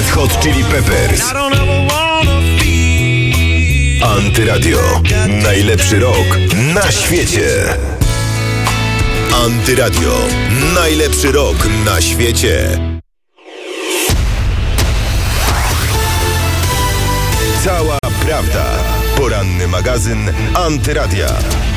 Red Hot Chili Peppers. Antyradio. Najlepszy rok na świecie. Antyradio. Najlepszy rok na świecie. Cała prawda. Poranny magazyn Antyradia.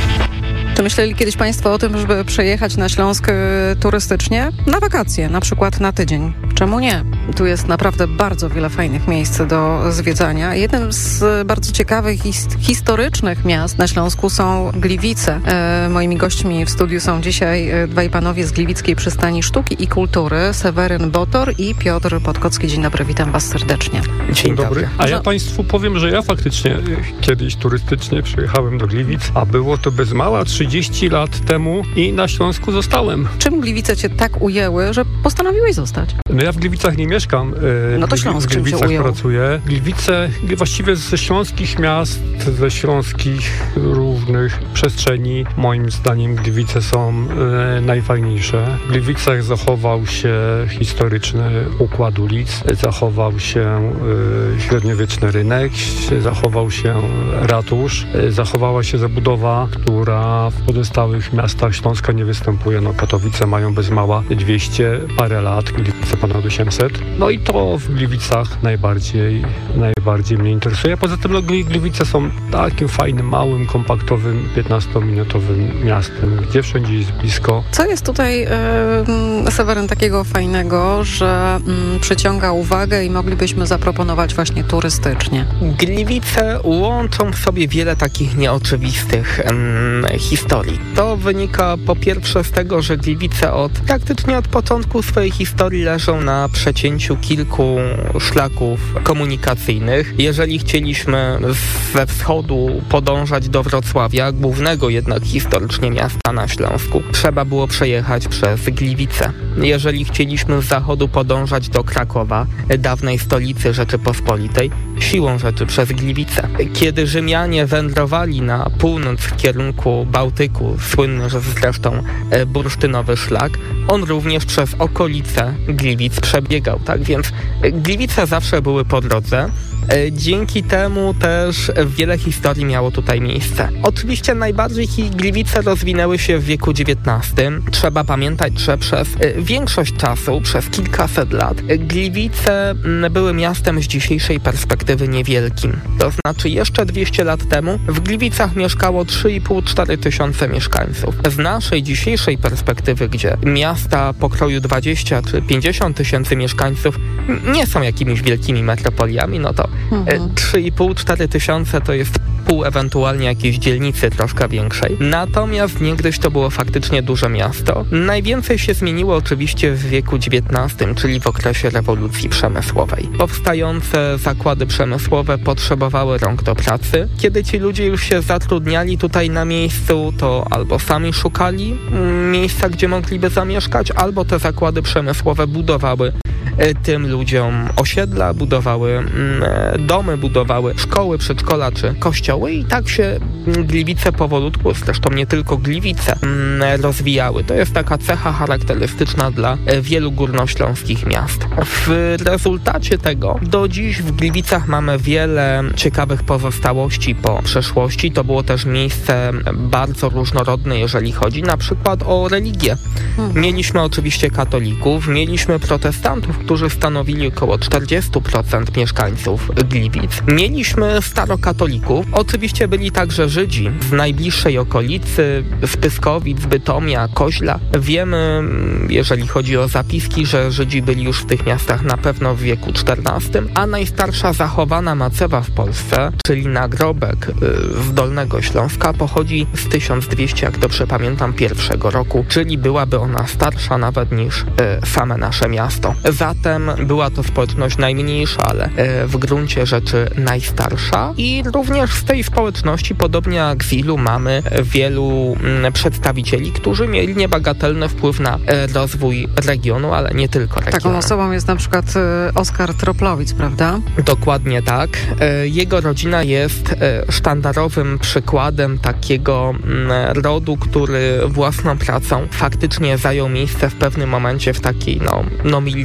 Czy myśleli kiedyś Państwo o tym, żeby przejechać na Śląsk turystycznie? Na wakacje, na przykład na tydzień. Czemu nie? Tu jest naprawdę bardzo wiele fajnych miejsc do zwiedzania. Jednym z bardzo ciekawych i historycznych miast na Śląsku są Gliwice. Moimi gośćmi w studiu są dzisiaj dwaj panowie z Gliwickiej Przystani Sztuki i Kultury, Seweryn Botor i Piotr Podkocki. Dzień dobry, witam Was serdecznie. Dzień dobry. A ja Państwu powiem, że ja faktycznie kiedyś turystycznie przyjechałem do Gliwic, a było to bez mała 30 lat temu i na Śląsku zostałem. Czym Gliwice Cię tak ujęły, że postanowiłeś zostać? No ja w Gliwicach nie mieszkam. No to Śląsk w Gliwicach pracuję. Gliwice właściwie ze śląskich miast, ze śląskich różnych przestrzeni, moim zdaniem Gliwice są najfajniejsze. W Gliwicach zachował się historyczny układ ulic, zachował się średniowieczny rynek, zachował się ratusz, zachowała się zabudowa, która w pozostałych miastach Śląska nie występuje. No Katowice mają bez mała 200 parę lat, Gliwice ponad 800. No i to w Gliwicach najbardziej mnie interesuje. Poza tym Gliwice są takim fajnym, małym, kompaktowym, 15-minutowym miastem, gdzie wszędzie jest blisko. Co jest tutaj, Seweryn, takiego fajnego, że przyciąga uwagę i moglibyśmy zaproponować właśnie turystycznie? Gliwice łączą w sobie wiele takich nieoczywistych historii. To wynika po pierwsze z tego, że Gliwice praktycznie od początku swojej historii leżą na przecięciu kilku szlaków komunikacyjnych. Jeżeli chcieliśmy ze wschodu podążać do Wrocławia, głównego jednak historycznie miasta na Śląsku, trzeba było przejechać przez Gliwice. Jeżeli chcieliśmy z zachodu podążać do Krakowa, dawnej stolicy Rzeczypospolitej, siłą rzeczy przez Gliwice. Kiedy Rzymianie wędrowali na północ w kierunku Bałtyku, słynny zresztą bursztynowy szlak, on również przez okolice Gliwic przebiegał, tak? Więc Gliwice zawsze były po drodze. Dzięki temu też wiele historii miało tutaj miejsce. Oczywiście najbardziej Gliwice rozwinęły się w wieku XIX. Trzeba pamiętać, że przez większość czasu, przez kilkaset lat, Gliwice były miastem z dzisiejszej perspektywy niewielkim. To znaczy jeszcze 200 lat temu w Gliwicach mieszkało 3,5-4 tysiące mieszkańców. Z naszej dzisiejszej perspektywy, gdzie miasta pokroju 20 czy 50 tysięcy mieszkańców nie są jakimiś wielkimi metropoliami, no to 3,5-4 tysiące to jest pół ewentualnie jakiejś dzielnicy troszkę większej. Natomiast niegdyś to było faktycznie duże miasto. Najwięcej się zmieniło oczywiście w wieku XIX, czyli w okresie rewolucji przemysłowej. Powstające zakłady przemysłowe potrzebowały rąk do pracy. Kiedy ci ludzie już się zatrudniali tutaj na miejscu, to albo sami szukali miejsca, gdzie mogliby zamieszkać, albo te zakłady przemysłowe budowały tym ludziom osiedla, budowały domy, budowały szkoły, przedszkola czy kościoły i tak się Gliwice powolutku, zresztą nie tylko Gliwice, rozwijały. To jest taka cecha charakterystyczna dla wielu górnośląskich miast. W rezultacie tego do dziś w Gliwicach mamy wiele ciekawych pozostałości po przeszłości. To było też miejsce bardzo różnorodne, jeżeli chodzi na przykład o religię. Mieliśmy oczywiście katolików, mieliśmy protestantów, którzy stanowili około 40% mieszkańców Gliwic. Mieliśmy starokatolików, oczywiście byli także Żydzi z najbliższej okolicy, z Pyskowic, Bytomia, Koźla. Wiemy, jeżeli chodzi o zapiski, że Żydzi byli już w tych miastach na pewno w wieku XIV, a najstarsza zachowana macewa w Polsce, czyli nagrobek z Dolnego Śląska, pochodzi z 1200, jak dobrze pamiętam, pierwszego roku, czyli byłaby ona starsza nawet niż same nasze miasto. Zatem była to społeczność najmniejsza, ale w gruncie rzeczy najstarsza i również z tej społeczności, podobnie jak z Ilu, mamy wielu przedstawicieli, którzy mieli niebagatelny wpływ na rozwój regionu, ale nie tylko regionu. Taką osobą jest na przykład Oskar Troplowicz, prawda? Dokładnie tak. Jego rodzina jest sztandarowym przykładem takiego rodu, który własną pracą faktycznie zajął miejsce w pewnym momencie w takiej nomilitowanej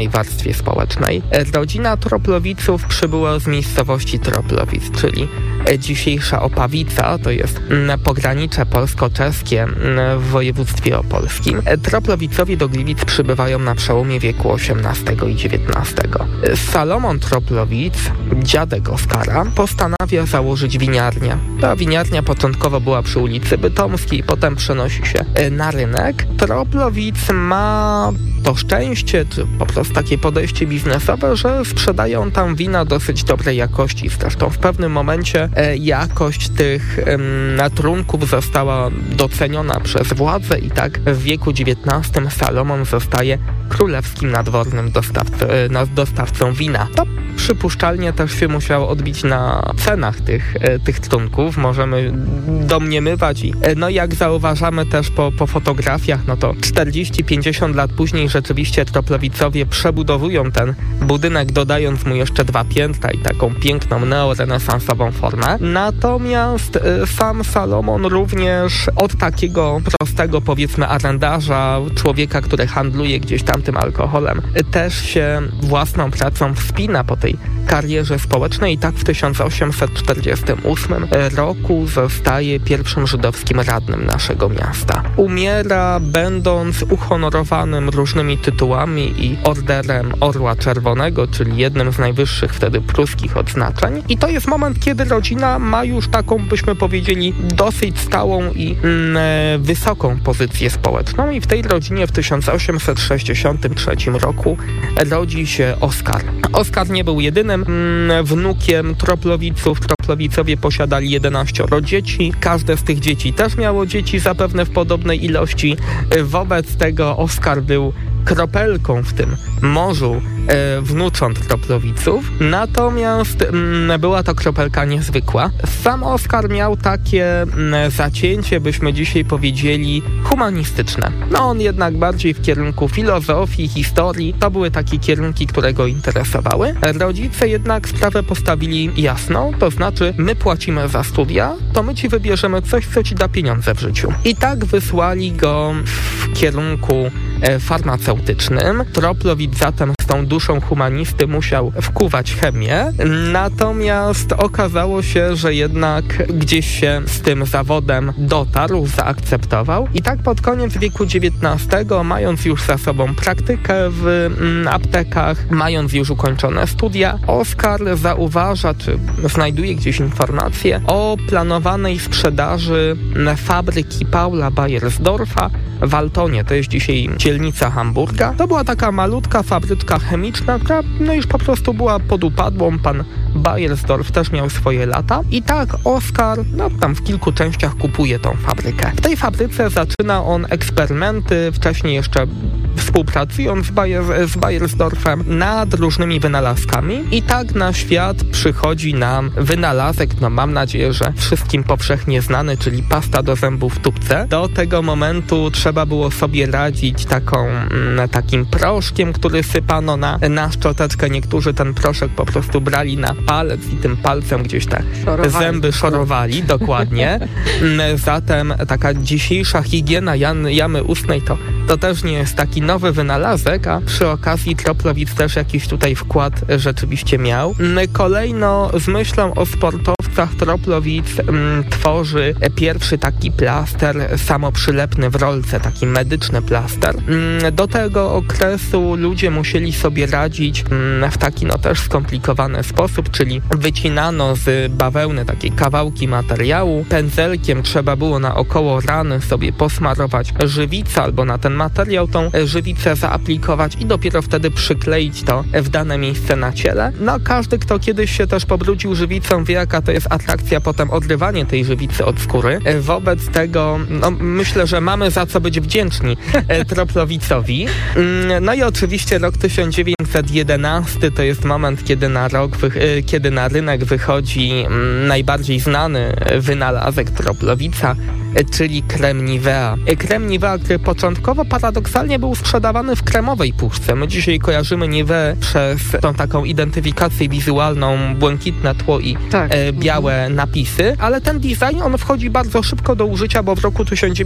lokalnej warstwie społecznej. Rodzina Troplowiców przybyła z miejscowości Troplowic, czyli dzisiejsza Opawica, to jest pogranicze polsko-czeskie w województwie opolskim. Troplowicowie do Gliwic przybywają na przełomie wieku XVIII i XIX. Salomon Troplowic, dziadek Oskara, postanawia założyć winiarnię. Ta winiarnia początkowo była przy ulicy Bytomskiej, potem przenosi się na rynek. Troplowic ma to szczęście, czy po prostu takie podejście biznesowe, że sprzedają tam wina dosyć dobrej jakości. Zresztą w pewnym momencie jakość tych trunków została doceniona przez władze i tak w wieku XIX Salomon zostaje królewskim nadwornym dostawcą wina. To przypuszczalnie też się musiało odbić na cenach tych trunków. Możemy domniemywać i jak zauważamy też po fotografiach, to 40-50 lat później rzeczywiście Troplowicowie przebudowują ten budynek, dodając mu jeszcze 2 piętra i taką piękną neorenesansową formę. Natomiast sam Salomon również od takiego prostego, powiedzmy, arendarza, człowieka, który handluje gdzieś tam tym alkoholem, też się własną pracą wspina po tej karierze społecznej i tak w 1848 roku zostaje pierwszym żydowskim radnym naszego miasta. Umiera będąc uhonorowanym różnymi tytułami i orderem Orła Czerwonego, czyli jednym z najwyższych wtedy pruskich odznaczeń. I to jest moment, kiedy rodzina ma już taką, byśmy powiedzieli, dosyć stałą i wysoką pozycję społeczną i w tej rodzinie w 1863 roku rodzi się Oskar. Oskar nie był jedynym wnukiem Troplowiców. Troplowicowie posiadali 11 dzieci. Każde z tych dzieci też miało dzieci zapewne w podobnej ilości. Wobec tego Oskar był kropelką w tym morzu wnucząt Troplowiców, natomiast była to kropelka niezwykła. Sam Oskar miał takie zacięcie, byśmy dzisiaj powiedzieli, humanistyczne. On jednak bardziej w kierunku filozofii, historii, to były takie kierunki, które go interesowały. Rodzice jednak sprawę postawili jasną, to znaczy my płacimy za studia, to my ci wybierzemy coś, co ci da pieniądze w życiu. I tak wysłali go w kierunku farmaceutycznym. Troplowic zatem z tą duszą humanisty musiał wkuwać chemię, natomiast okazało się, że jednak gdzieś się z tym zawodem dotarł, zaakceptował i tak pod koniec wieku XIX, mając już za sobą praktykę w aptekach, mając już ukończone studia, Oskar zauważa, czy znajduje gdzieś informacje o planowanej sprzedaży fabryki Paula Beiersdorfa w Altonie, to jest dzisiaj dzielnica Hamburga. To była taka malutka fabryczka chemiczna, która już po prostu była pod upadłą. Pan Beiersdorf też miał swoje lata i tak Oskar tam w kilku częściach kupuje tą fabrykę. W tej fabryce zaczyna on eksperymenty, wcześniej jeszcze współpracując z Beiersdorfem nad różnymi wynalazkami i tak na świat przychodzi nam wynalazek, mam nadzieję, że wszystkim powszechnie znany, czyli pasta do zębów w tubce. Do tego momentu trzeba było sobie radzić takim proszkiem, który sypano na szczoteczkę. Niektórzy ten proszek po prostu brali na palec i tym palcem gdzieś tak zęby szorowali, dokładnie. Zatem taka dzisiejsza higiena jamy ustnej to też nie jest taki nowy wynalazek, a przy okazji Troplowic też jakiś tutaj wkład rzeczywiście miał. Kolejno z myślą o sportowcach Troplowic tworzy pierwszy taki plaster samoprzylepny w rolce, taki medyczny plaster. Do tego okresu ludzie musieli sobie radzić w taki też skomplikowany sposób, czyli wycinano z bawełny takie kawałki materiału, pędzelkiem trzeba było naokoło rany sobie posmarować żywicę albo na ten materiał tą żywicę zaaplikować i dopiero wtedy przykleić to w dane miejsce na ciele. Każdy, kto kiedyś się też pobrudził żywicą, wie, jaka to jest atrakcja potem odrywanie tej żywicy od skóry. Wobec tego myślę, że mamy za co być wdzięczni Troplowicowi. I oczywiście rok 1911 to jest moment, kiedy na rynek wychodzi najbardziej znany wynalazek Troplowica, czyli krem Nivea. Krem Nivea, który początkowo paradoksalnie był sprzedawany w kremowej puszce. My dzisiaj kojarzymy Niveę przez tą taką identyfikację wizualną, błękitne tło i białe napisy, ale ten design, on wchodzi bardzo szybko do użycia, bo w roku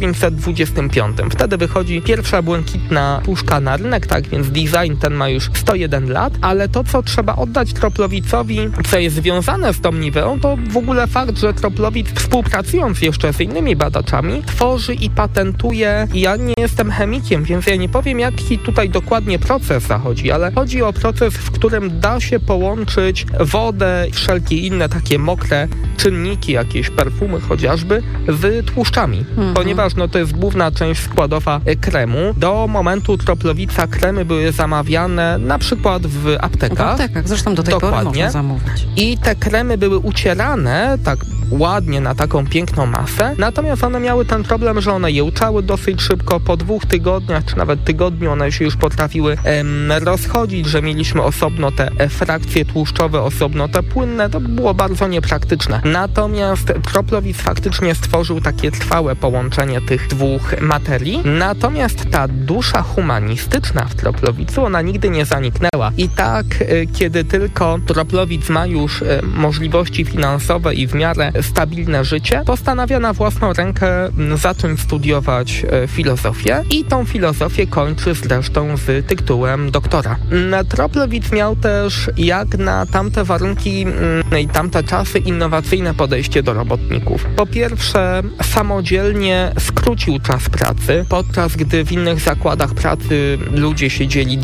1925. Wtedy wychodzi pierwsza błękitna puszka na rynek, tak więc design ten ma już 101 lat, ale to, co trzeba oddać Troplowicowi, co jest związane z tą Niveą, to w ogóle fakt, że Troplowic, współpracując jeszcze z innymi badaczami, tworzy i patentuje. Ja nie jestem chemikiem, więc ja nie powiem, jaki tutaj dokładnie proces zachodzi, ale chodzi o proces, w którym da się połączyć wodę i wszelkie inne takie mokre czynniki, jakieś perfumy chociażby, z tłuszczami, ponieważ to jest główna część składowa kremu. Do momentu Troplowica kremy były zamawiane na przykład w aptekach. W aptekach, zresztą do tej pory można zamówić. I te kremy były ucierane tak ładnie na taką piękną masę, natomiast one miały ten problem, że one jełczały dosyć szybko, po 2 tygodniach, czy nawet tygodniu one się już potrafiły rozchodzić, że mieliśmy osobno te frakcje tłuszczowe, osobno te płynne, to było bardzo niepraktyczne. Natomiast Troplowic faktycznie stworzył takie trwałe połączenie tych dwóch materii, natomiast ta dusza humanistyczna w Troplowicu, ona nigdy nie zaniknęła. I tak, kiedy tylko Troplowic ma już możliwości finansowe i w miarę stabilne życie, postanawia na własną rękę zacząć studiować filozofię i tą filozofię kończy zresztą z tytułem doktora. Troplowic miał też, jak na tamte warunki i tamte czasy, innowacyjne podejście do robotników. Po pierwsze, samodzielnie skrócił czas pracy, podczas gdy w innych zakładach pracy ludzie siedzieli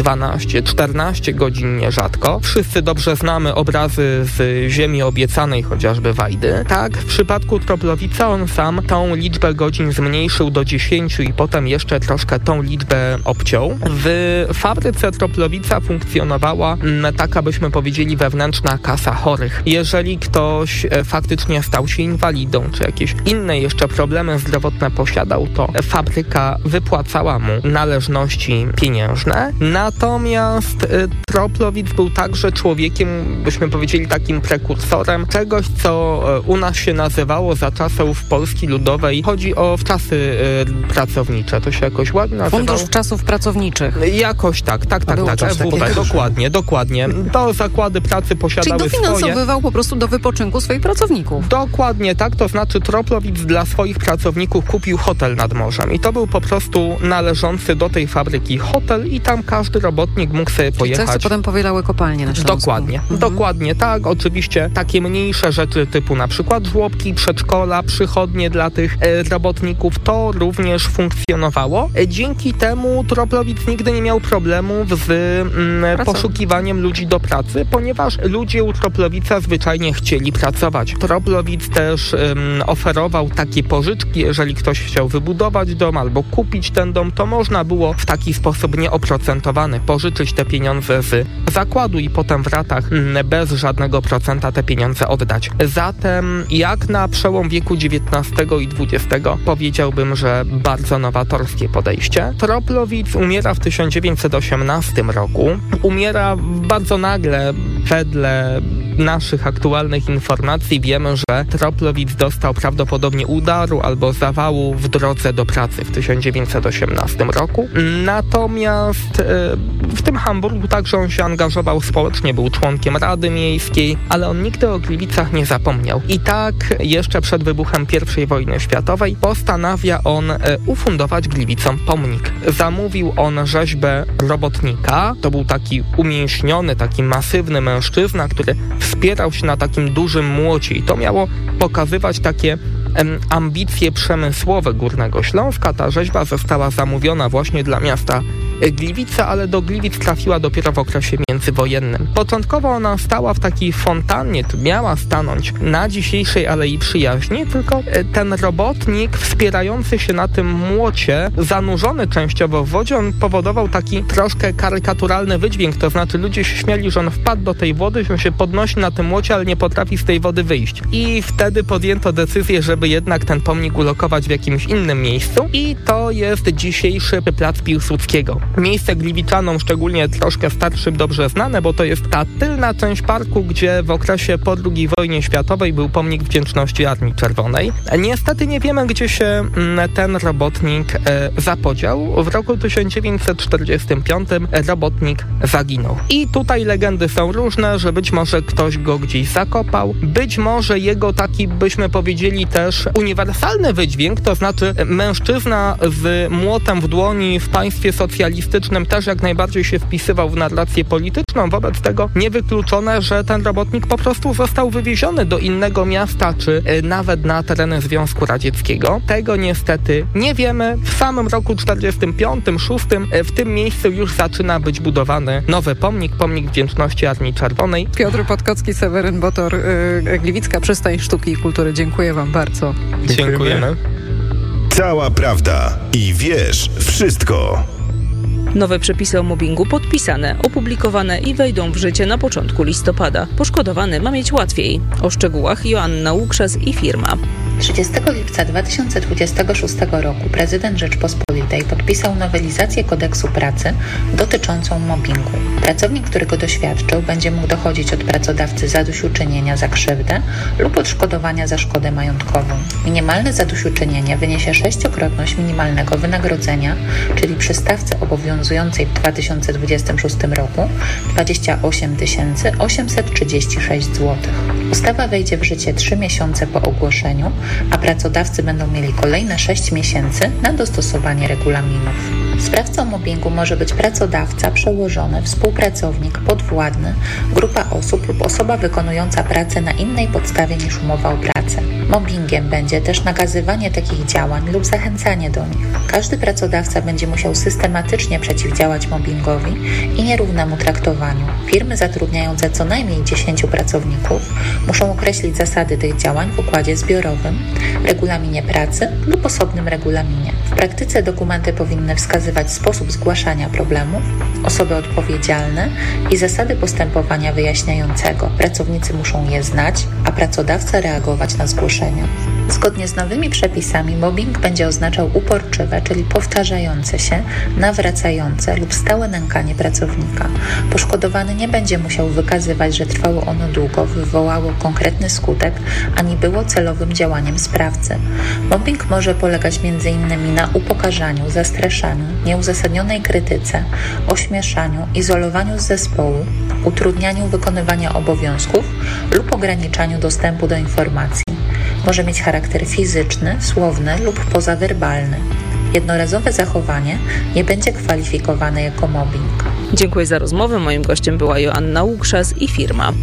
12-14 godzin nierzadko. Wszyscy dobrze znamy obrazy z Ziemi Obiecanej, chociażby Wajdy. Tak, w przypadku Troplowica on sam tą liczbę godzin zmniejszył do 10 i potem jeszcze troszkę tą liczbę obciął. W fabryce Troplowica funkcjonowała taka, byśmy powiedzieli, wewnętrzna kasa chorych. Jeżeli ktoś faktycznie stał się inwalidą, czy jakieś inne jeszcze problemy zdrowotne posiadał, to fabryka wypłacała mu należności pieniężne. Natomiast Troplowic był także człowiekiem, byśmy powiedzieli, takim prekursorem czegoś, co u nas się nazywało za czasów Polski Ludowej. Chodzi o wczasy pracownicze. To się jakoś ładnie nazywało. Fundusz Czasów Pracowniczych. Jakoś tak. Dokładnie. To zakłady pracy posiadały swoje. Czyli dofinansowywał po prostu do wypoczynku swoich pracowników. Dokładnie tak, to znaczy Troplowic dla swoich pracowników kupił hotel nad morzem i to był po prostu należący do tej fabryki hotel i tam każdy robotnik mógł sobie pojechać. Coś, co potem powielały kopalnie na Śląsku. Dokładnie tak. Oczywiście takie mniejsze rzeczy typu na przykład żłobki, przedszkola, przychodnie dla tych robotników, to również funkcjonowało. Dzięki temu Troplowic nigdy nie miał problemów z poszukiwaniem ludzi do pracy, ponieważ ludzie u Troplowica zwyczajnie chcieli pracować. Troplowic też oferował takie pożyczki, jeżeli ktoś chciał wybudować dom albo kupić ten dom, to można było w taki sposób nieoprocentowany pożyczyć te pieniądze z zakładu i potem w ratach bez żadnego procenta te pieniądze oddać. Zatem jak na przełom wieku XIX i XX powiedziałbym, że bardzo nowatorskie podejście. Troplowic umiera w 1918 roku. Umiera bardzo nagle. Wedle naszych aktualnych informacji wiemy, że Troplowic dostał prawdopodobnie udaru albo zawału w drodze do pracy w 1918 roku. Natomiast w tym Hamburgu także on się angażował społecznie, był członkiem Rady Miejskiej, ale on nigdy o Gliwicach nie zapomniał. I tak jeszcze przed wybuchem I wojny światowej postanawia on ufundować Gliwicom pomnik. Zamówił on rzeźbę robotnika. To był taki umięśniony, taki masywny mężczyzna, który wspierał się na takim dużym młocie i to miało pokazywać takie ambicje przemysłowe Górnego Śląska. Ta rzeźba została zamówiona właśnie dla miasta Gliwice, ale do Gliwic trafiła dopiero w okresie międzywojennym. Początkowo ona stała w takiej fontannie, miała stanąć na dzisiejszej Alei Przyjaźni, tylko ten robotnik wspierający się na tym młocie, zanurzony częściowo w wodzie, on powodował taki troszkę karykaturalny wydźwięk, to znaczy ludzie się śmiali, że on wpadł do tej wody, że on się podnosi na tym młocie, ale nie potrafi z tej wody wyjść. I wtedy podjęto decyzję, żeby jednak ten pomnik ulokować w jakimś innym miejscu i to jest dzisiejszy Plac Piłsudskiego. miejsce Gliwiczanom, szczególnie troszkę starszym, dobrze znane, bo to jest ta tylna część parku, gdzie w okresie po II wojnie światowej był pomnik wdzięczności Armii Czerwonej. Niestety nie wiemy, gdzie się ten robotnik zapodział. W roku 1945 robotnik zaginął. I tutaj legendy są różne, że być może ktoś go gdzieś zakopał, być może jego taki, byśmy powiedzieli, też uniwersalny wydźwięk, to znaczy mężczyzna z młotem w dłoni w państwie socjalistycznym też jak najbardziej się wpisywał w narrację polityczną. Wobec tego niewykluczone, że ten robotnik po prostu został wywieziony do innego miasta, czy nawet na tereny Związku Radzieckiego. Tego niestety nie wiemy. W samym roku 45-6 w tym miejscu już zaczyna być budowany nowy pomnik wdzięczności Armii Czerwonej. Piotr Podkocki, Seweryn Botor, Gliwicka Przystań Sztuki i Kultury. Dziękuję wam bardzo. Dziękujemy. Cała prawda i wiesz wszystko. Nowe przepisy o mobbingu podpisane, opublikowane i wejdą w życie na początku listopada. Poszkodowany ma mieć łatwiej. O szczegółach Joanna Łukrzas i firma. 30 lipca 2026 roku prezydent Rzeczpospolitej podpisał nowelizację kodeksu pracy dotyczącą mobbingu. Pracownik, który go doświadczył, będzie mógł dochodzić od pracodawcy zadośćuczynienia za krzywdę lub odszkodowania za szkodę majątkową. Minimalne zadośćuczynienie wyniesie 6-krotność minimalnego wynagrodzenia, czyli przy stawce obowiązującej w 2026 roku 28 836 zł. Ustawa wejdzie w życie 3 miesiące po ogłoszeniu, a pracodawcy będą mieli kolejne 6 miesięcy na dostosowanie regulaminów. Sprawcą mobbingu może być pracodawca, przełożony, współpracownik, podwładny, grupa osób lub osoba wykonująca pracę na innej podstawie niż umowa o pracę. Mobbingiem będzie też nakazywanie takich działań lub zachęcanie do nich. Każdy pracodawca będzie musiał systematycznie przeciwdziałać mobbingowi i nierównemu traktowaniu. Firmy zatrudniające co najmniej 10 pracowników muszą określić zasady tych działań w układzie zbiorowym, regulaminie pracy lub osobnym regulaminie. W praktyce dokumenty powinny wskazywać sposób zgłaszania problemów, osoby odpowiedzialne i zasady postępowania wyjaśniającego. Pracownicy muszą je znać, a pracodawca reagować na zgłoszenia. Zgodnie z nowymi przepisami mobbing będzie oznaczał uporczywe, czyli powtarzające się, nawracające lub stałe nękanie pracownika. Poszkodowany nie będzie musiał wykazywać, że trwało ono długo, wywołało konkretny skutek, ani było celowym działaniem sprawcy. Mobbing może polegać m.in. na upokarzaniu, zastraszaniu, nieuzasadnionej krytyce, ośmieszaniu, izolowaniu z zespołu, utrudnianiu wykonywania obowiązków lub ograniczaniu dostępu do informacji. Może mieć charakter fizyczny, słowny lub pozawerbalny. Jednorazowe zachowanie nie będzie kwalifikowane jako mobbing. Dziękuję za rozmowę. Moim gościem była Joanna Łukrzas i firma.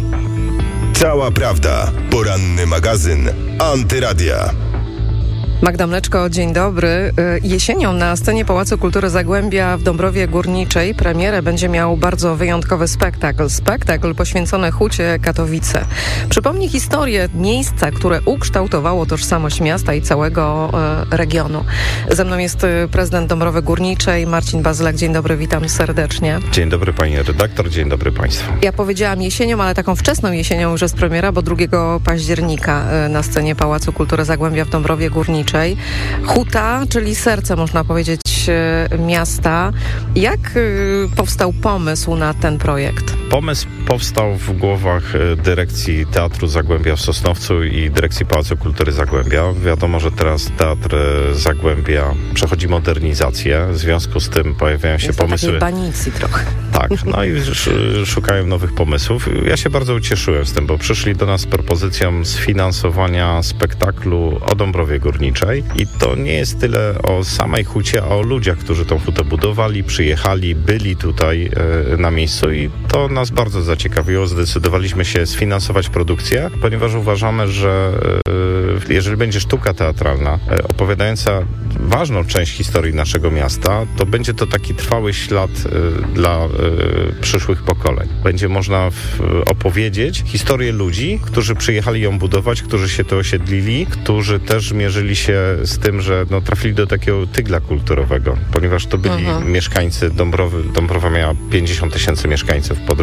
Cała prawda. Poranny magazyn Antyradia. Magda Mleczko, dzień dobry. Jesienią na scenie Pałacu Kultury Zagłębia w Dąbrowie Górniczej premierę będzie miał bardzo wyjątkowy spektakl. Spektakl poświęcony Hucie Katowice. Przypomni historię miejsca, które ukształtowało tożsamość miasta i całego regionu. Ze mną jest prezydent Dąbrowy Górniczej, Marcin Bazylak. Dzień dobry, witam serdecznie. Dzień dobry pani redaktor, dzień dobry państwu. Ja powiedziałam jesienią, ale taką wczesną jesienią już jest premiera, bo 2 października na scenie Pałacu Kultury Zagłębia w Dąbrowie Górniczej. Huta, czyli serce, można powiedzieć, miasta. Jak powstał pomysł na ten projekt? Pomysł powstał w głowach dyrekcji Teatru Zagłębia w Sosnowcu i dyrekcji Pałacu Kultury Zagłębia. Wiadomo, że teraz Teatr Zagłębia przechodzi modernizację. W związku z tym pojawiają się pomysły... Takiej banicji trochę. Tak, no i szukają nowych pomysłów. Ja się bardzo ucieszyłem z tym, bo przyszli do nas z propozycją sfinansowania spektaklu o Dąbrowie Górniczej. I to nie jest tyle o samej hucie, a o ludziach, którzy tą hutę budowali, przyjechali, byli tutaj na miejscu i to nas bardzo zaciekawiło. Zdecydowaliśmy się sfinansować produkcję, ponieważ uważamy, że jeżeli będzie sztuka teatralna opowiadająca ważną część historii naszego miasta, to będzie to taki trwały ślad dla przyszłych pokoleń. Będzie można opowiedzieć historię ludzi, którzy przyjechali ją budować, którzy się tu osiedlili, którzy też mierzyli się z tym, że trafili do takiego tygla kulturowego, ponieważ to byli mieszkańcy Dąbrowy. Dąbrowa miała 50 000 mieszkańców po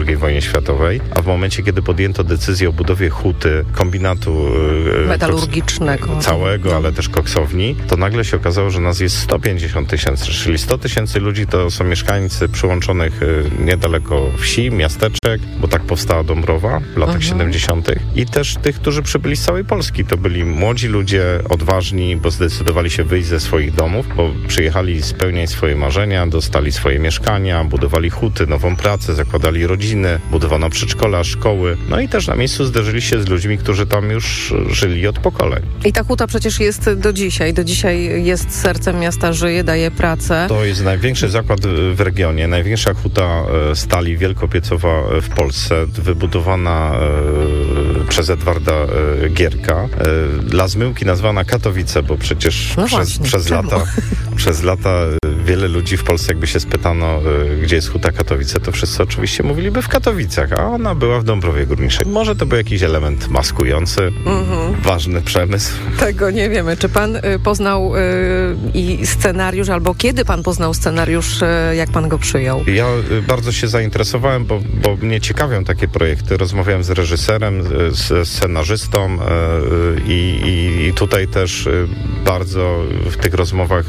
II wojnie światowej, a w momencie, kiedy podjęto decyzję o budowie huty, kombinatu metalurgicznego całego, ale też koksowni, to nagle się okazało, że nas jest 150 tysięcy, czyli 100 tysięcy ludzi to są mieszkańcy przyłączonych niedaleko wsi, miasteczek, bo tak powstała Dąbrowa w latach 70. i też tych, którzy przybyli z całej Polski. To byli młodzi ludzie, odważni, bo zdecydowali się wyjść ze swoich domów, bo przyjechali spełniać swoje marzenia, dostali swoje mieszkania, budowali huty, nową pracę, zakładali rodziny, budowano przedszkola, szkoły. No i też na miejscu zderzyli się z ludźmi, którzy tam już żyli od pokoleń. I ta huta przecież jest do dzisiaj. Do dzisiaj jest sercem miasta, żyje, daje pracę. To jest największy zakład w regionie, największa huta stali wielkopiecowa w Polsce, wybudowana przez Edwarda Gierka. Dla zmyłki nazwana Katowice, bo przecież przez lata wiele ludzi w Polsce, jakby się spytano, gdzie jest huta Katowice, to wszyscy oczywiście mówiliby w Katowicach, a ona była w Dąbrowie Górniczej. Może to był jakiś element maskujący, ważny przemysł. Tego nie wiemy. Czy pan poznał i scenariusz, albo kiedy pan poznał scenariusz, jak pan go przyjął? Ja bardzo się zainteresowałem, bo mnie ciekawią takie projekty. Rozmawiałem z reżyserem, z scenarzystą i tutaj też bardzo w tych rozmowach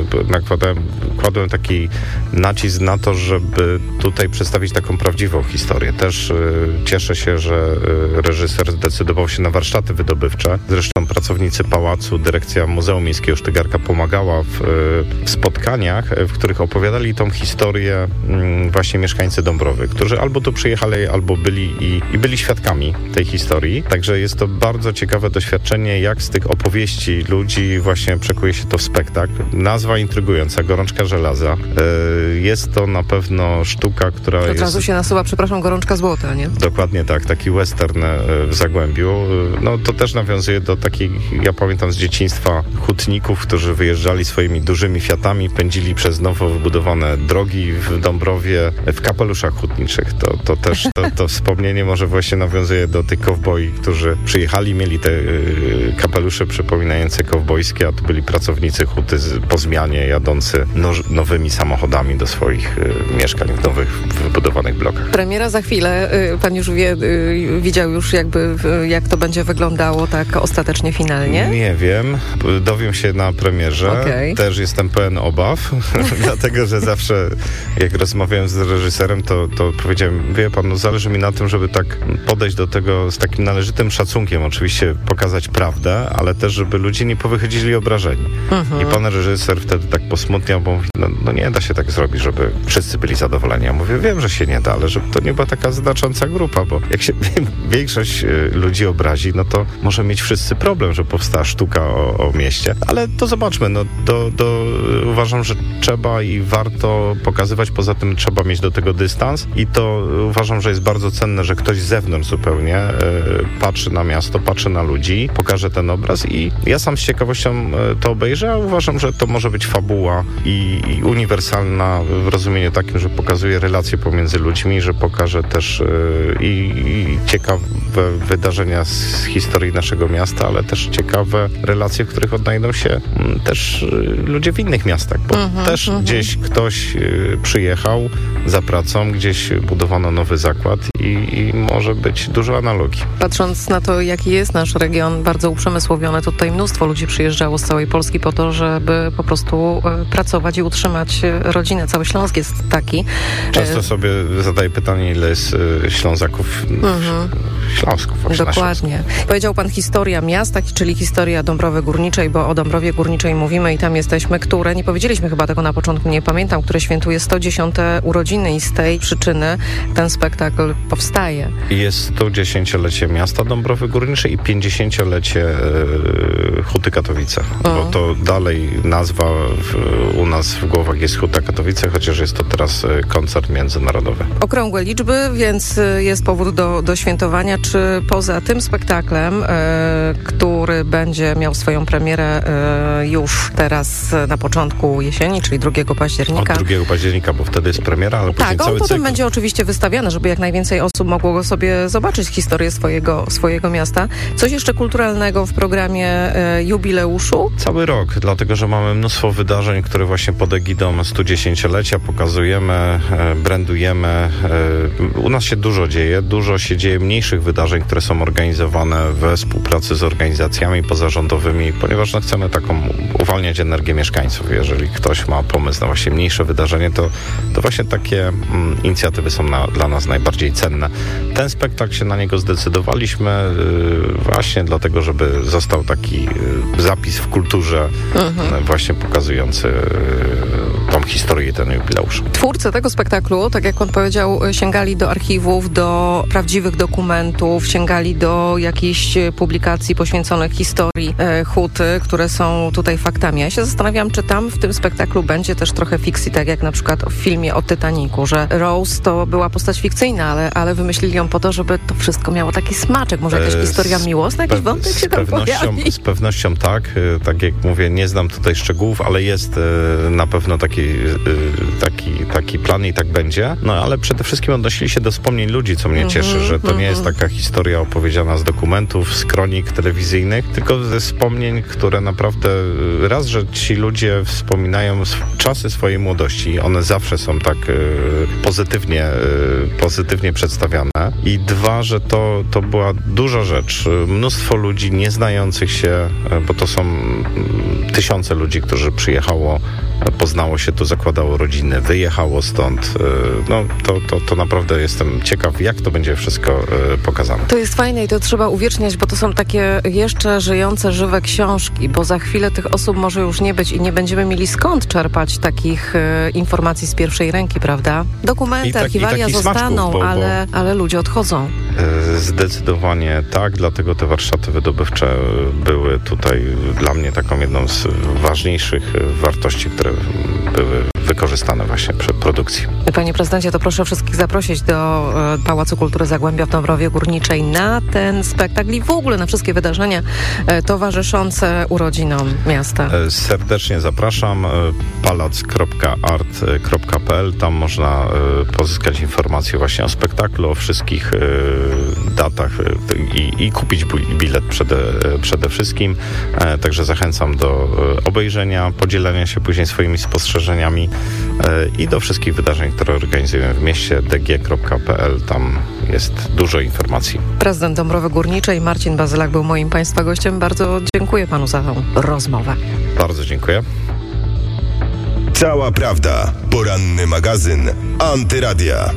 kładłem taki nacisk na to, żeby tutaj przedstawić taką prawdziwą historię. Też cieszę się, że reżyser zdecydował się na warsztaty wydobywcze. Zresztą pracownicy Pałacu, dyrekcja Muzeum Miejskiego Sztygarka pomagała w spotkaniach, w których opowiadali tą historię właśnie mieszkańcy Dąbrowy, którzy albo tu przyjechali, albo byli świadkami tej historii. Także jest to bardzo ciekawe doświadczenie, jak z tych opowieści ludzi właśnie przekuje się to w spektakl. Nazwa intrygująca, Gorączka żelaza. Jest to na pewno sztuka, która od razu się nasuwa, Gorączka złota, nie? Dokładnie tak, taki western w Zagłębiu. No to też nawiązuje do takich, ja pamiętam z dzieciństwa, hutników, którzy wyjeżdżali swoimi dużymi Fiatami, pędzili przez nowo wybudowane drogi w Dąbrowie w kapeluszach hutniczych. To też to wspomnienie może właśnie nawiązuje do tych kowboi, którzy przyjechali, mieli te kapelusze przypominające kowbojskie, a to byli pracownicy huty po zmianie, jadący nowymi samochodami do swoich mieszkań w nowych wybudowanych blokach. Premiera za chwilę. Pan już widział już jak to będzie wyglądało tak ostatecznie, finalnie? Nie wiem. Dowiem się na premierze. Okay. Też jestem pełen obaw, dlatego, że zawsze jak rozmawiałem z reżyserem, to powiedziałem, wie pan, zależy mi na tym, żeby tak podejść do tego z takim należytym szacunkiem, oczywiście pokazać prawdę, ale też, żeby ludzie nie powychodzili obrażeni. I pan reżyser wtedy tak posmutniał, bo mówi, no nie da się tak zrobić, żeby wszyscy byli zadowoleni. Ja mówię, wiem, że się nie da, ale żeby to nie była taka znacząca grupa, bo jak się większość ludzi obrazi, no to może mieć wszyscy problem, że powstała sztuka o mieście. Ale to zobaczmy, uważam, że trzeba i warto pokazywać, poza tym trzeba mieć do tego dystans i to uważam, że jest bardzo cenne, że ktoś z zewnątrz zupełnie patrzy na miasto, patrzy na ludzi, pokaże ten obraz i ja sam z ciekawością to obejrzę, a uważam, że to może być fabuła i uniwersalna w rozumieniu takim, że pokazuje relacje pomiędzy ludźmi, że pokaże też i ciekawe wydarzenia z historii naszego miasta, ale też ciekawe relacje, w których odnajdą się też ludzie w innych miastach, bo też gdzieś ktoś przyjechał za pracą, gdzieś budowano nowy zakład i może być dużo analogii. Patrząc na to, jaki jest nasz region, bardzo uprzemysłowiony, tutaj mnóstwo ludzi przyjeżdżało z całej Polski po to, żeby po prostu pracować i utrzymać rodzinę. Cały Śląsk jest taki. Często sobie zadaję pytanie, ile jest Ślązaków w Śląsku. Dokładnie. Powiedział pan historia miasta, czyli historia Dąbrowy Górniczej, bo o Dąbrowie Górniczej mówimy i tam jesteśmy, które, nie powiedzieliśmy chyba tego na początku, nie pamiętam, które świętuje 110. urodziny i z tej przyczyny ten spektakl powstaje. Jest 110-lecie miasta Dąbrowy Górniczej i 50-lecie Huty Katowice. Bo to dalej nazwa u nas w głowach jest Huta Katowice, chociaż jest to teraz koncert międzynarodowy. Okrągłe liczby, więc jest powód do świętowania. Czy poza tym spektaklem, który będzie miał swoją premierę już teraz na początku jesieni, czyli 2 października. Od 2 października, bo wtedy jest premiera, ale później tak, cały potem cykl będzie oczywiście wystawiany, żeby jak najwięcej osób mogło go sobie zobaczyć, historię swojego miasta. Coś jeszcze kulturalnego w programie jubileuszu? Cały rok, dlatego, że mamy mnóstwo wydarzeń, które właśnie pod egidą 110-lecia pokazujemy, brandujemy, U nas się dużo dzieje, dużo się dzieje mniejszych wydarzeń, które są organizowane we współpracy z organizacjami pozarządowymi, ponieważ chcemy taką uwalniać energię mieszkańców. Jeżeli ktoś ma pomysł na właśnie mniejsze wydarzenie, to właśnie takie inicjatywy są dla nas najbardziej cenne. Ten spektakl się na niego zdecydowaliśmy właśnie dlatego, żeby został taki zapis w kulturze właśnie pokazujący tą historię i ten jubileusz. Twórcy tego spektaklu, tak jak pan powiedział, sięgali do archiwów, do prawdziwych dokumentów, sięgali do jakichś publikacji poświęconych historii Huty, które są tutaj faktami. Ja się zastanawiam, czy tam w tym spektaklu będzie też trochę fikcji, tak jak na przykład w filmie o Titanicu, że Rose to była postać fikcyjna, ale wymyślili ją po to, żeby to wszystko miało taki smaczek. Może jakaś historia miłosna, jakiś wątek się tam pojawi? Z pewnością tak. Tak jak mówię, nie znam tutaj szczegółów, ale jest na pewno taki plan i tak będzie. No ale przede wszystkim odnosili się do wspomnień ludzi, co mnie cieszy, że to nie jest taka historia opowiedziana z dokumentów, z kronik telewizyjnych, tylko ze wspomnień, które naprawdę raz, że ci ludzie wspominają czasy swojej młodości. One zawsze są tak pozytywnie przedstawiane. I dwa, że to była duża rzecz. Mnóstwo ludzi nieznających się, bo to są tysiące ludzi, którzy przyjechało, poznało się tu, zakładało rodziny, wyjechało stąd. No to naprawdę jestem ciekaw, jak to będzie wszystko pokazane. To jest fajne i to trzeba uwieczniać, bo to są takie jeszcze żyjące, żywe książki, bo za chwilę tych osób może już nie być i nie będziemy mieli skąd czerpać takich informacji z pierwszej ręki, prawda? Dokumenty, archiwalia zostaną, smaczków, ale ludzie odchodzą. Zdecydowanie tak, dlatego te warsztaty wydobywcze były tutaj dla mnie taką jedną z ważniejszych wartości, które były wykorzystane właśnie przy produkcji. Panie prezydencie, to proszę wszystkich zaprosić do Pałacu Kultury Zagłębia w Dąbrowie Górniczej na ten spektakl i w ogóle na wszystkie wydarzenia towarzyszące urodzinom miasta. Serdecznie zapraszam. palac.art.pl. Tam można pozyskać informacje właśnie o spektaklu, o wszystkich datach i kupić bilet przede wszystkim. Także zachęcam do obejrzenia, podzielenia się później swoimi spostrzeżeniami i do wszystkich wydarzeń, które organizujemy w mieście, dg.pl. Tam jest dużo informacji. Prezydent Dąbrowy Górniczej Marcin Bazylak był moim Państwa gościem. Bardzo dziękuję Panu za tę rozmowę. Bardzo dziękuję. Cała prawda. Poranny magazyn Antyradia.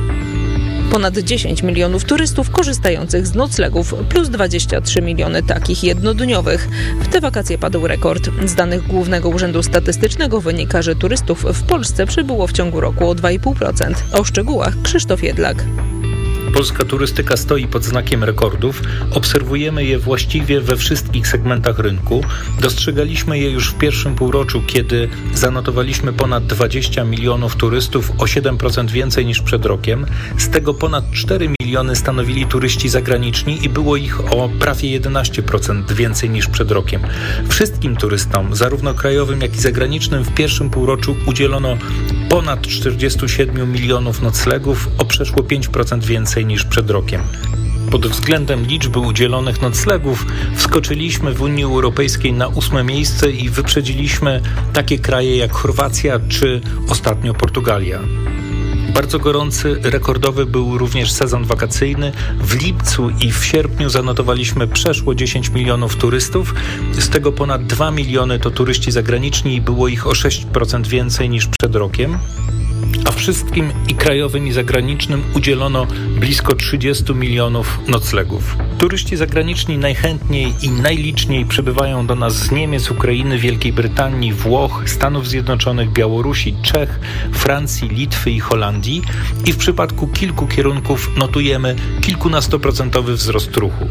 Ponad 10 milionów turystów korzystających z noclegów, plus 23 miliony takich jednodniowych. W te wakacje padł rekord. Z danych Głównego Urzędu Statystycznego wynika, że turystów w Polsce przybyło w ciągu roku o 2,5%. O szczegółach Krzysztof Jedlak. Polska turystyka stoi pod znakiem rekordów. Obserwujemy je właściwie we wszystkich segmentach rynku. Dostrzegaliśmy je już w pierwszym półroczu, kiedy zanotowaliśmy ponad 20 milionów turystów, o 7% więcej niż przed rokiem. Z tego ponad 4 miliony stanowili turyści zagraniczni i było ich o prawie 11% więcej niż przed rokiem. Wszystkim turystom, zarówno krajowym, jak i zagranicznym, w pierwszym półroczu udzielono ponad 47 milionów noclegów, o przeszło 5% więcej niż przed rokiem. Pod względem liczby udzielonych noclegów wskoczyliśmy w Unii Europejskiej na 8. miejsce i wyprzedziliśmy takie kraje jak Chorwacja czy ostatnio Portugalia. Bardzo gorący, rekordowy był również sezon wakacyjny. W lipcu i w sierpniu zanotowaliśmy przeszło 10 milionów turystów. Z tego ponad 2 miliony to turyści zagraniczni i było ich o 6% więcej niż przed rokiem. A wszystkim i krajowym i zagranicznym udzielono blisko 30 milionów noclegów. Turyści zagraniczni najchętniej i najliczniej przybywają do nas z Niemiec, Ukrainy, Wielkiej Brytanii, Włoch, Stanów Zjednoczonych, Białorusi, Czech, Francji, Litwy i Holandii. I w przypadku kilku kierunków notujemy kilkunastoprocentowy wzrost ruchu.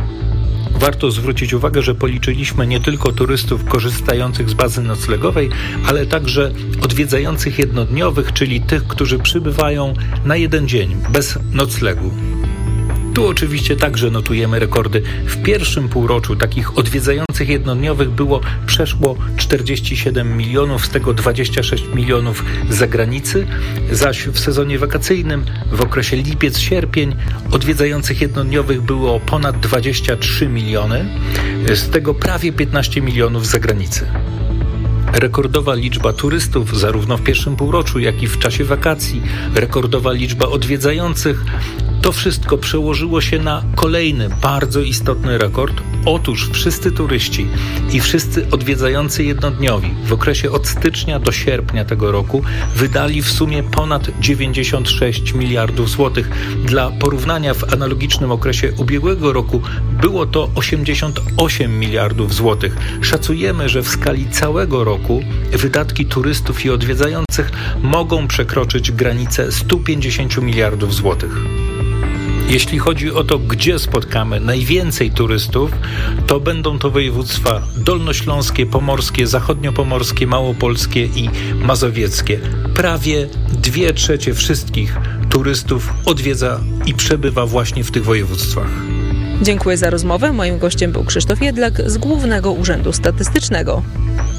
Warto zwrócić uwagę, że policzyliśmy nie tylko turystów korzystających z bazy noclegowej, ale także odwiedzających jednodniowych, czyli tych, którzy przybywają na jeden dzień, bez noclegu. Tu oczywiście także notujemy rekordy. W pierwszym półroczu takich odwiedzających jednodniowych było przeszło 47 milionów, z tego 26 milionów z zagranicy, zaś w sezonie wakacyjnym w okresie lipiec-sierpień odwiedzających jednodniowych było ponad 23 miliony, z tego prawie 15 milionów z zagranicy. rekordowa liczba turystów zarówno w pierwszym półroczu, jak i w czasie wakacji, rekordowa liczba odwiedzających. To wszystko przełożyło się na kolejny bardzo istotny rekord. Otóż wszyscy turyści i wszyscy odwiedzający jednodniowi w okresie od stycznia do sierpnia tego roku wydali w sumie ponad 96 miliardów złotych. Dla porównania w analogicznym okresie ubiegłego roku było to 88 miliardów złotych. Szacujemy, że w skali całego roku wydatki turystów i odwiedzających mogą przekroczyć granicę 150 miliardów złotych. Jeśli chodzi o to, gdzie spotkamy najwięcej turystów, to będą to województwa dolnośląskie, pomorskie, zachodniopomorskie, małopolskie i mazowieckie. Prawie 2/3 wszystkich turystów odwiedza i przebywa właśnie w tych województwach. Dziękuję za rozmowę. Moim gościem był Krzysztof Jedlak z Głównego Urzędu Statystycznego.